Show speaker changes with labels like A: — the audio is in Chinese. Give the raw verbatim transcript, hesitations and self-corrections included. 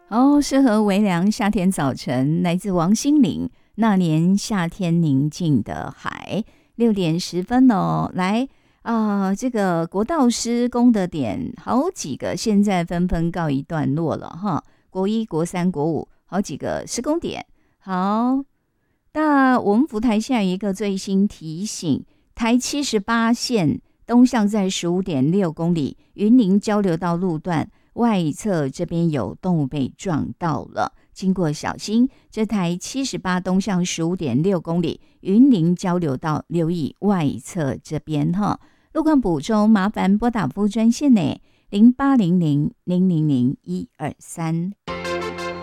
A: 哦，适合微凉夏天早晨，来自王心凌。那年夏天宁静的海，六点十分哦，来啊、呃，这个国道施工的点好几个，现在纷纷告一段落了哈。国一、国三、国五好几个施工点。好，那我们福台现在有一个最新提醒，台七十八线东向在十五点六公里，云林交流道路段外侧这边有动物被撞到了。经过小心，这台七十八东向十五点六公里，云林交流道留意外侧这边哈。路况补充，麻烦拨打服务专线呢，零八零零零零零一二三。